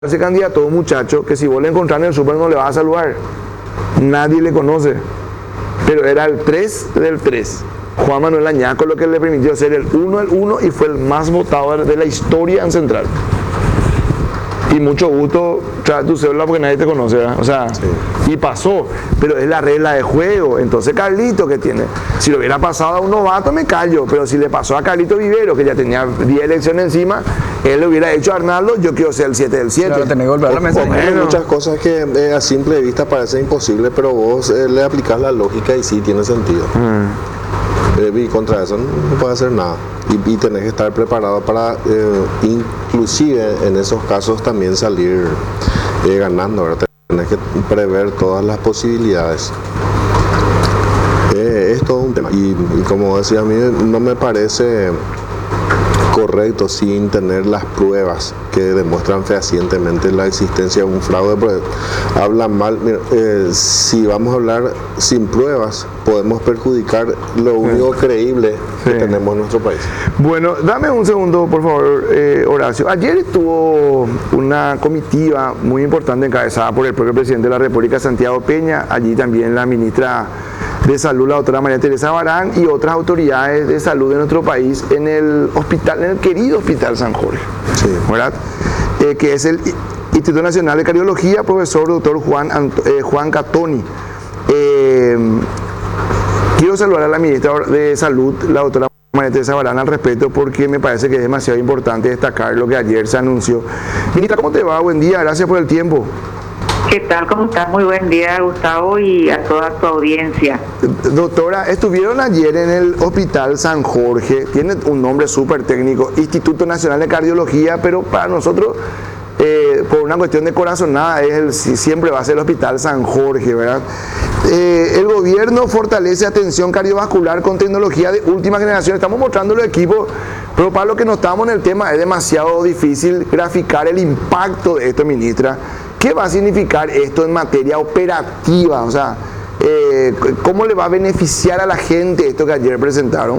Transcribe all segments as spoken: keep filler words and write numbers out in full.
ese candidato, un muchacho que si vos le encontrás en el súper no le vas a saludar. Nadie le conoce. Pero era el tres del tres. Juan Manuel Añaco, lo que le permitió ser el uno del uno y fue el más votado de la historia en Central. Y mucho gusto, trae tu cédula porque nadie te conoce, ¿verdad? O sea, sí. Y pasó, pero es la regla de juego. Entonces Carlito, ¿qué tiene? Si lo hubiera pasado a un novato me callo, pero si le pasó a Carlito Vivero, que ya tenía diez elecciones encima, él le hubiera hecho a Arnaldo, yo quiero ser el siete del siete. Claro, tenés que volver a la mesa. Hay muchas cosas que eh, a simple vista parecen imposibles, pero vos eh, le aplicás la lógica y sí tiene sentido. Mm. Eh, y contra eso no puede hacer nada. Y, y tenés que estar preparado para, eh, inclusive en esos casos, también salir eh, ganando, ¿verdad? Tenés que prever todas las posibilidades. Eh, es todo un tema. Y, y como decía, a mí no me parece correcto sin tener las pruebas que demuestran fehacientemente la existencia de un fraude, porque hablan mal. Mira, eh, si vamos a hablar sin pruebas, podemos perjudicar lo único sí. creíble que sí. tenemos en nuestro país. Bueno, dame un segundo, por favor, eh, Horacio. Ayer estuvo una comitiva muy importante encabezada por el propio presidente de la República, Santiago Peña, allí también la ministra de Salud, la doctora María Teresa Barán, y otras autoridades de salud de nuestro país en el hospital, en el querido Hospital San Jorge, sí. ¿verdad? Eh, que es el Instituto Nacional de Cardiología, profesor doctor Juan, eh, Juan Catoni. Eh, quiero saludar a la ministra de Salud, la doctora María Teresa Barán, al respecto, porque me parece que es demasiado importante destacar lo que ayer se anunció. Ministra, ¿cómo te va? Buen día, gracias por el tiempo. ¿Qué tal? ¿Cómo estás? Muy buen día, Gustavo, y a toda tu audiencia. Doctora, estuvieron ayer en el Hospital San Jorge, tiene un nombre súper técnico, Instituto Nacional de Cardiología, pero para nosotros, eh, por una cuestión de corazonada, es el, siempre va a ser el Hospital San Jorge, ¿verdad? Eh, el gobierno fortalece atención cardiovascular con tecnología de última generación. Estamos mostrando los equipos, pero para los que no estamos en el tema es demasiado difícil graficar el impacto de esto, ministra. ¿Qué va a significar esto en materia operativa? O sea, eh, ¿cómo le va a beneficiar a la gente esto que ayer presentaron?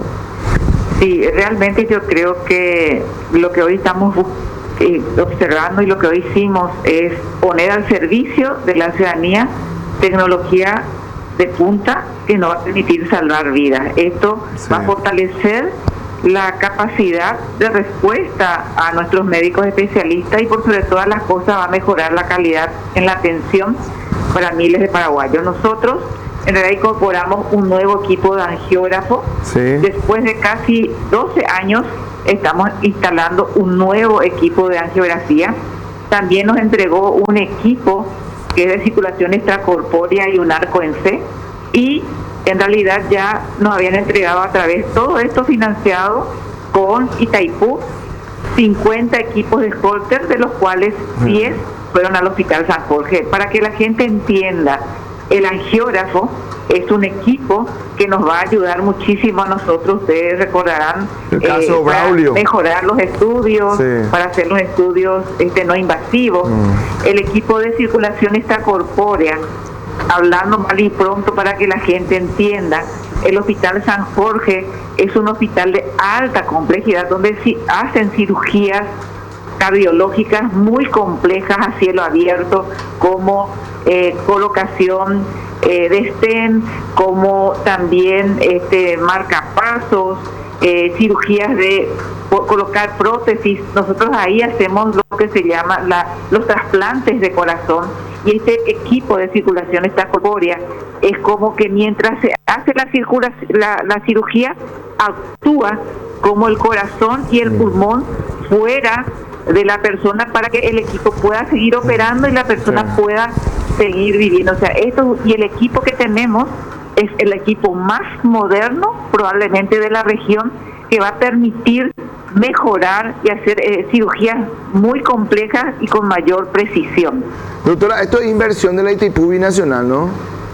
Sí, realmente yo creo que lo que hoy estamos eh, observando y lo que hoy hicimos es poner al servicio de la ciudadanía tecnología de punta que nos va a permitir salvar vidas. Esto sí. va a fortalecer la capacidad de respuesta a nuestros médicos especialistas y por sobre todas las cosas va a mejorar la calidad en la atención para miles de paraguayos. Nosotros en realidad incorporamos un nuevo equipo de angiógrafo. Sí. Después de casi doce años estamos instalando un nuevo equipo de angiografía. También nos entregó un equipo que es de circulación extracorpórea y un arco en C, y en realidad ya nos habían entregado a través de todo esto financiado con Itaipú cincuenta equipos de Holter, de los cuales diez fueron al Hospital San Jorge. Para que la gente entienda, el angiógrafo es un equipo que nos va a ayudar muchísimo a nosotros. Ustedes recordarán el caso eh, para Braulio. mejorar los estudios, sí. para hacer los estudios este, no invasivos. Mm. El equipo de circulación extracorpórea, hablando mal y pronto para que la gente entienda, el Hospital San Jorge es un hospital de alta complejidad donde si hacen cirugías cardiológicas muy complejas a cielo abierto, como eh, colocación eh, de stent, como también este marcapasos, eh, cirugías de colocar prótesis. Nosotros ahí hacemos lo que se llama la, los trasplantes de corazón, y este equipo de circulación extracorpórea es como que mientras se hace la, la, la cirugía, actúa como el corazón y el pulmón fuera de la persona para que el equipo pueda seguir operando y la persona pueda seguir viviendo. O sea, esto y el equipo que tenemos es el equipo más moderno probablemente de la región, que va a permitir mejorar y hacer eh, cirugías muy complejas y con mayor precisión. Doctora, esto es inversión de la Itaipú Binacional, ¿no?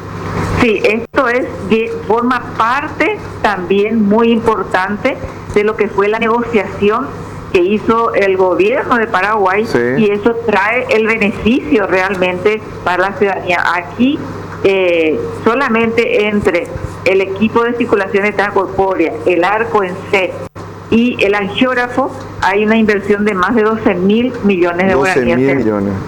Sí, esto es forma parte también muy importante de lo que fue la negociación que hizo el gobierno de Paraguay, sí. y eso trae el beneficio realmente para la ciudadanía. Aquí eh, solamente entre el equipo de circulación extracorpórea, el arco en C y el angiógrafo hay una inversión de más de doce mil millones de doce guaraníes mil en, millones.